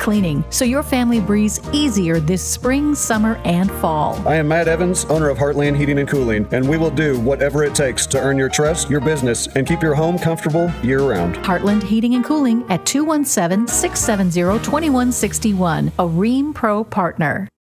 cleaning so your family breathes easier this spring, summer, and fall. I am Matt Evans, owner of Heartland Heating and Cooling, and we will do whatever it takes to earn your trust, your business, and keep your home comfortable year-round. Heartland Heating and Cooling at 217-670-2161, a Rheem Pro partner.